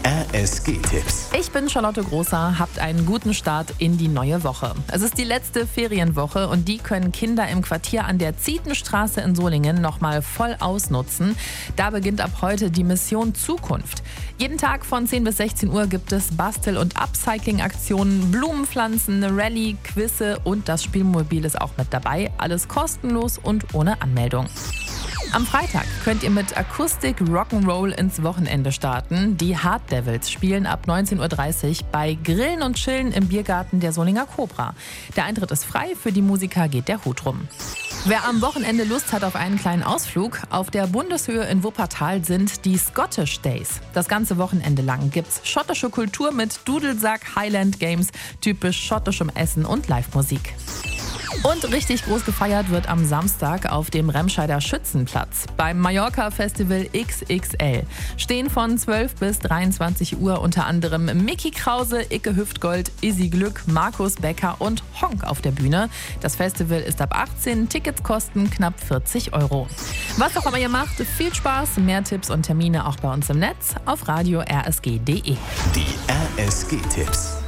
RSG-Tipps. Ich bin Charlotte Großer, habt einen guten Start in die neue Woche. Es ist die letzte Ferienwoche und die können Kinder im Quartier an der Zietenstraße in Solingen nochmal voll ausnutzen. Da beginnt ab heute die Mission Zukunft. Jeden Tag von 10 bis 16 Uhr gibt es Bastel- und Upcycling-Aktionen, Blumenpflanzen, Rallye, Quizze und das Spielmobil ist auch mit dabei. Alles kostenlos und ohne Anmeldung. Am Freitag könnt ihr mit Akustik Rock'n'Roll ins Wochenende starten. Die Hard Devils spielen ab 19.30 Uhr bei Grillen und Chillen im Biergarten der Solinger Cobra. Der Eintritt ist frei, für die Musiker geht der Hut rum. Wer am Wochenende Lust hat auf einen kleinen Ausflug, auf der Bundeshöhe in Wuppertal sind die Scottish Days. Das ganze Wochenende lang gibt's schottische Kultur mit Dudelsack, Highland Games, typisch schottischem Essen und Live-Musik. Und richtig groß gefeiert wird am Samstag auf dem Remscheider Schützenplatz. Beim Mallorca Festival XXL stehen von 12 bis 23 Uhr unter anderem Micky Krause, Icke Hüftgold, Izzy Glück, Markus Becker und Honk auf der Bühne. Das Festival ist ab 18, Tickets kosten knapp 40 €. Was auch immer ihr macht, viel Spaß, mehr Tipps und Termine auch bei uns im Netz auf radio rsg.de. Die RSG-Tipps.